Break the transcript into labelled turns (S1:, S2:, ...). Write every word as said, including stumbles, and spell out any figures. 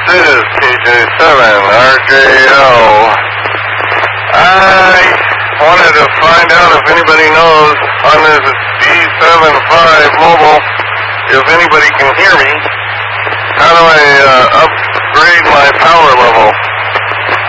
S1: is K J seven R J L. I wanted to find out if anybody knows on this D seventy-five mobile if anybody can hear me.